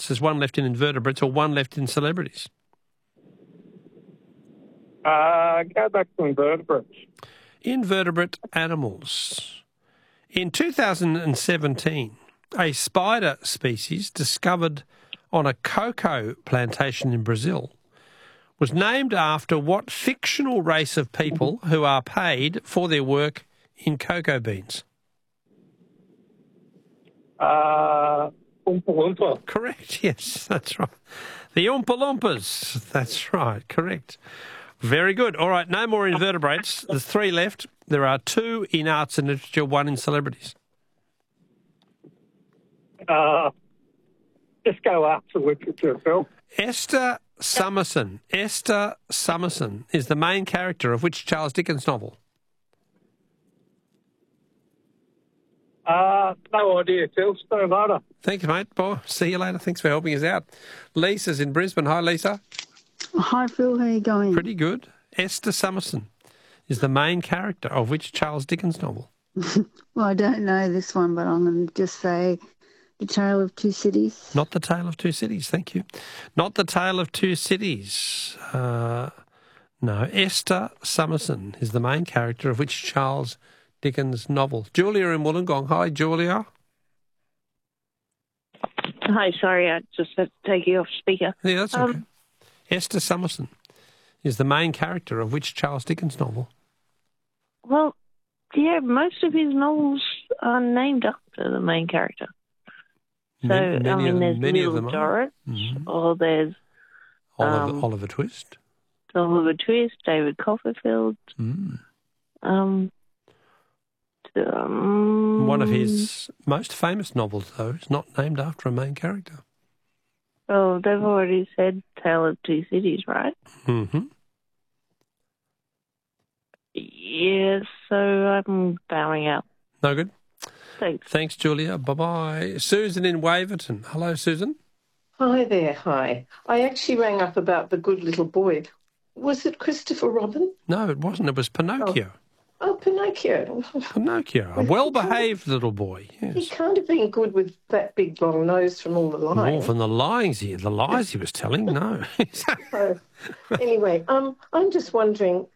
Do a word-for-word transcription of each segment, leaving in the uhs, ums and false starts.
vertebrates. There's one left in invertebrates or one left in celebrities. Uh, go back to invertebrates. Invertebrate animals. In two thousand seventeen, a spider species discovered on a cocoa plantation in Brazil was named after what fictional race of people who are paid for their work in cocoa beans? Uh, Oompa Loompa. Correct, yes, that's right. The Oompa Loompas, that's right, correct. Very good. All right, no more invertebrates. There's three left. There are two in arts and literature, one in celebrities. Uh, just go arts and literature, Phil. Esther Summerson. Esther Summerson is the main character of which Charles Dickens novel? Uh, no idea, Phil. See you later. Thank you, mate. Boy, see you later. Thanks for helping us out. Lisa's in Brisbane. Hi, Lisa. Hi, Phil. How are you going? Pretty good. Esther Summerson is the main character of which Charles Dickens novel? Well, I don't know this one, but I'm going to just say The Tale of Two Cities. Not The Tale of Two Cities, thank you. Not The Tale of Two Cities. Uh, no, Esther Summerson is the main character of which Charles Dickens novel? Julia in Wollongong. Hi, Julia. Hi, sorry, I just had to take you off speaker. Yeah, that's okay. Um, Esther Summerson is the main character of which Charles Dickens novel? Well, yeah, most of his novels are named after the main character. So, many, many I mean, of, there's many Little of them Dorrit, mm-hmm. or there's Oliver, um, Oliver Twist. Oliver Twist, David Copperfield. Mm. Um, um, One of his most famous novels, though, is not named after a main character. Oh, they've already said Tale of Two Cities, right? Mm-hmm. Yeah, so I'm bowing out. No good? Thanks. Thanks, Julia. Bye-bye. Susan in Waverton. Hello, Susan. Hi there, hi. I actually rang up about The Good Little Boy. Was it Christopher Robin? No, it wasn't. It was Pinocchio. Oh, oh Pinocchio. Pinocchio, a well-behaved little boy. Yes. He can't have been good with that big long nose from all the lying. More from the lies he, the lies he was telling. No. So, anyway, um, I'm just wondering.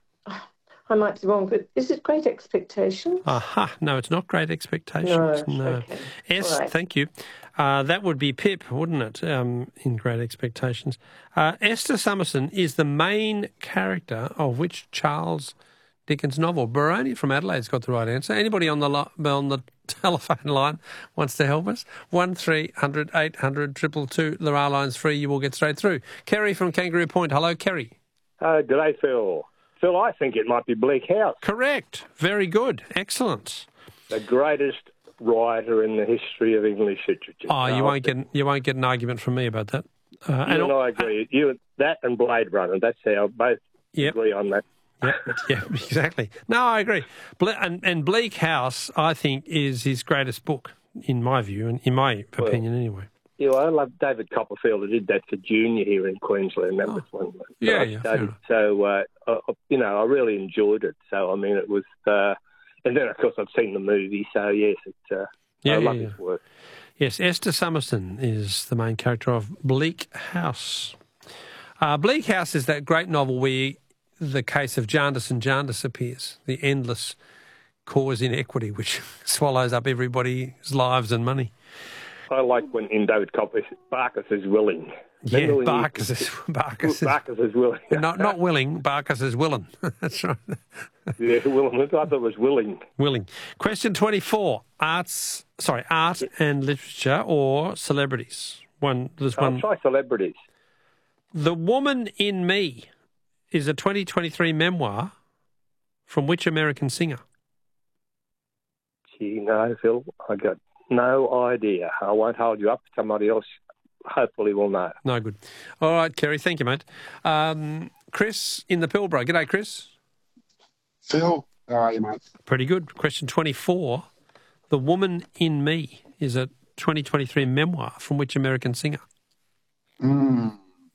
I might be wrong, but is it Great Expectations? Aha. No, it's not Great Expectations. No. No. Okay. Yes, Right. thank you. Uh, that would be Pip, wouldn't it, um, in Great Expectations. Uh, Esther Summerson is the main character of which Charles Dickens novel? Baroni from Adelaide's got the right answer. Anybody on the li- on the telephone line wants to help us? one three hundred eight hundred two two two. There are lines free. You will get straight through. Kerry from Kangaroo Point. Hello, Kerry. Uh, good day, Phil. Phil, I think it might be Bleak House. Correct. Very good. Excellent. The greatest writer in the history of English literature. Oh, you won't get you won't get an argument from me about that. Uh, you and, and I agree. Uh, you that and Blade Runner. That's how both yep. agree on that. Yeah, yeah, exactly. No, I agree. Ble- and, and Bleak House, I think, is his greatest book, in my view, and in my well, opinion, anyway. Yeah, well, I love David Copperfield. I did that for Junior here in Queensland. That oh. was one. Yeah, yeah. Studied, so, uh, I, you know, I really enjoyed it. So, I mean, it was, uh, and then of course I've seen the movie. So, yes, it's. Uh, yeah, I yeah, love yeah. his work. Yes, Esther Summerson is the main character of Bleak House. Uh, Bleak House is that great novel where the case of Jarndyce and Jarndyce appears, the endless cause inequity which swallows up everybody's lives and money. I like when in David Copperfield, Barkis is willing. Yeah, Barkis is, Barkis is... Barkis is willing. not, not willing, Barkis is willing. That's right. Yeah, willing. I thought it was willing. Willing. Question twenty-four. Arts, sorry, art and literature or celebrities? One. There's I'll one. try celebrities. The Woman in Me is a twenty twenty-three memoir from which American singer? Gee, no, Phil, I got no idea. I won't hold you up. Somebody else hopefully will know. No good. All right, Kerry, thank you, mate. Um, Chris in the Pilbara. G'day, Chris. Phil, how are you, mate? Pretty good. Question twenty-four. The Woman in Me is a twenty twenty-three memoir from which American singer? Hmm.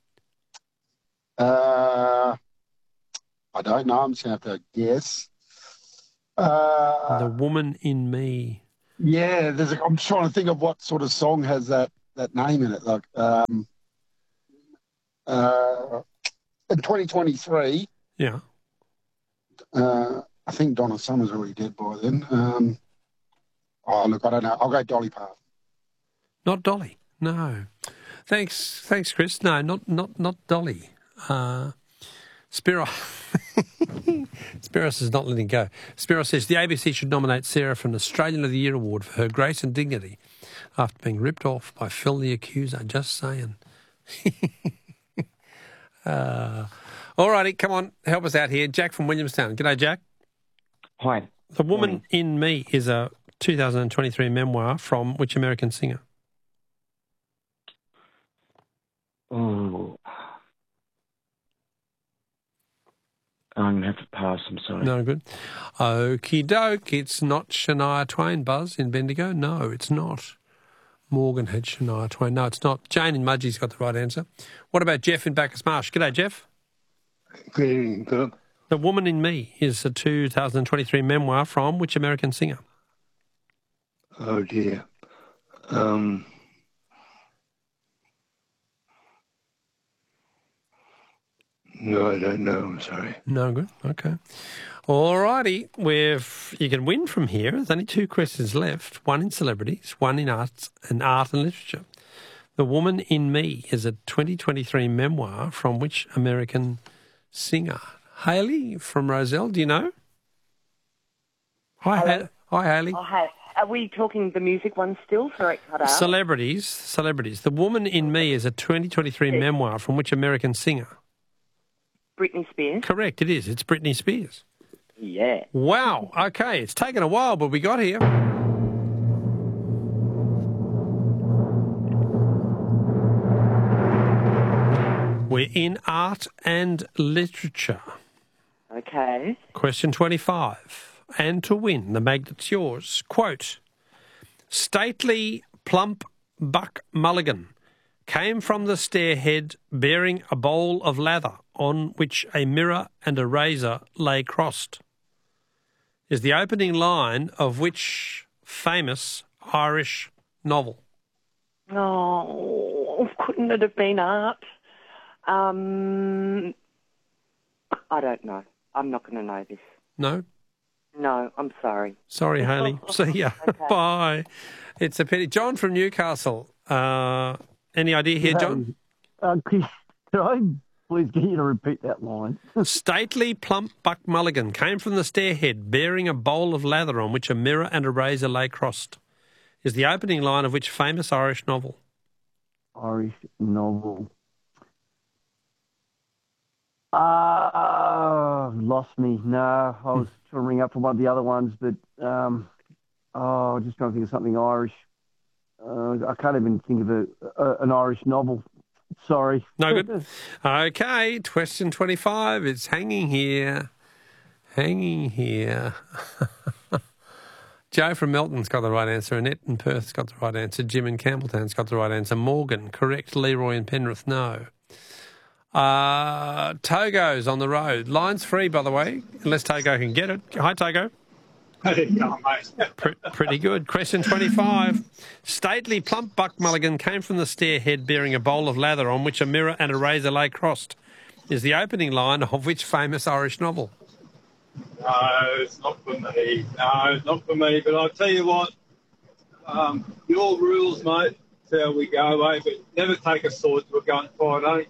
Uh, I don't know. I'm just going to have to guess. Uh, the Woman in Me. Yeah, there's a, I'm trying to think of what sort of song has that that name in it. Like um, uh, in twenty twenty-three, Yeah. uh, I think Donna Summer's already dead by then. Um, oh, look, I don't know. I'll go Dolly Parton. Not Dolly. No. Thanks, thanks, Chris. No, not not not Dolly. Uh, Spiro. Spiros is not letting go. Spiro says the A B C should nominate Sarah for an Australian of the Year award for her grace and dignity after being ripped off by Phil the Accuser. Just saying. uh, all righty, come on, help us out here. Jack from Williamstown. G'day, Jack. Hi. The Woman in Me is a two thousand twenty-three memoir from which American singer? Oh. I'm going to have to pass, I'm sorry. No good. Okie doke, it's not Shania Twain, Buzz, in Bendigo. No, it's not. Morgan had Shania Twain. No, it's not. Jane in Mudgee's got the right answer. What about Jeff in Bacchus Marsh? G'day, Jeff. Good evening, Philip. The Woman in Me is a two thousand twenty-three memoir from which American singer? Oh, dear. Um... No, I don't know. I'm sorry. No good. Okay. All righty. We've you can win from here. There's only two questions left. One in celebrities, one in arts and art and literature. The Woman in Me is a twenty twenty-three memoir from which American singer? Hayley from Roselle. Do you know? Hi, Hello. ha- hi, Hayley. Oh, hi. Are we talking the music one still? Sorry, it cut out. Celebrities. Celebrities. The Woman in Me is a twenty twenty-three memoir from which American singer? Britney Spears. Correct, it is. It's Britney Spears. Yeah. Wow. Okay, it's taken a while, but we got here. We're in art and literature. Okay. Question twenty-five. And to win, the magnet's yours. Quote, stately, plump Buck Mulligan came from the stairhead bearing a bowl of lather on which a mirror and a razor lay crossed, is the opening line of which famous Irish novel? Oh, couldn't it have been art? Um, I don't know. I'm not going to know this. No? No, I'm sorry. Sorry, Hayley. See ya. Okay. Bye. It's a pity. John from Newcastle. Uh, any idea here, John? Uh, could, could I please get you to repeat that line? Stately, plump Buck Mulligan came from the stairhead bearing a bowl of lather on which a mirror and a razor lay crossed, is the opening line of which famous Irish novel? Irish novel. Ah, uh, lost me. No, I was trying to ring up for one of the other ones, but um, oh, just trying to think of something Irish. Uh, I can't even think of a, a, an Irish novel. Sorry. No good. Okay, question twenty-five. It's hanging here. Hanging here. Joe from Melton's got the right answer. Annette in Perth's got the right answer. Jim in Campbelltown's got the right answer. Morgan, correct. Leroy in Penrith, no. Uh, Togo's on the road. Line's free, by the way, unless Togo can get it. Hi, Togo. Hey, go, mate. Pre- pretty good. Question twenty-five. Stately, plump Buck Mulligan came from the stairhead bearing a bowl of lather on which a mirror and a razor lay crossed, is the opening line of which famous Irish novel? No, it's not for me. No, it's not for me. But I'll tell you what, um, your rules, mate, that's how we go, eh? But never take a sword to a gunfight,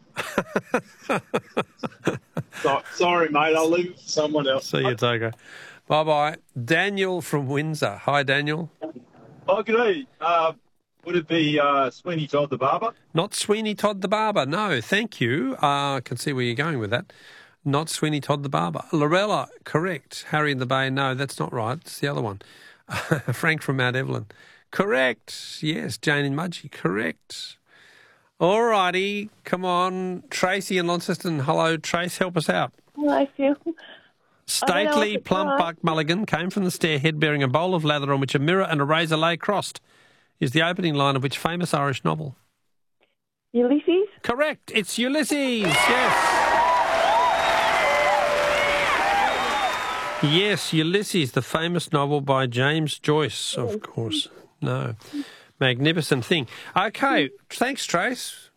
eh? so, sorry, mate. I'll leave it for someone else. See you, Togo. Bye-bye. Daniel from Windsor. Hi, Daniel. Oh, good day. Uh, would it be uh, Sweeney Todd the Barber? Not Sweeney Todd the Barber. No, thank you. Uh, I can see where you're going with that. Not Sweeney Todd the Barber. Lorella, correct. Harry in the Bay, no, that's not right. It's the other one. Frank from Mount Evelyn. Correct. Yes, Jane in Mudgee. Correct. All righty. Come on. Tracy in Launceston. Hello, Trace. Help us out. I feel... Stately, plump right. Buck Mulligan came from the stairhead bearing a bowl of lather on which a mirror and a razor lay crossed, is the opening line of which famous Irish novel? Ulysses? Correct. It's Ulysses. Yes. Yes, Ulysses, the famous novel by James Joyce, of course. No. Magnificent thing. Okay, thanks, Trace.